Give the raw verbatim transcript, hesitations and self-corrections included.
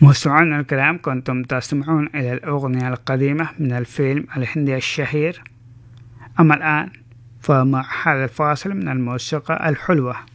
مستمعينا الكرام، كنتم تستمعون إلى الأغنية القديمة من الفيلم الهندي الشهير. أما الآن فمع هذا الفاصل من الموسيقى الحلوة.